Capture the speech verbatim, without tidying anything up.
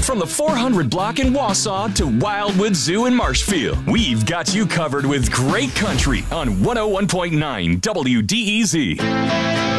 From the four hundred block in Wausau to Wildwood Zoo in Marshfield, we've got you covered with great country on one oh one point nine W D E Z.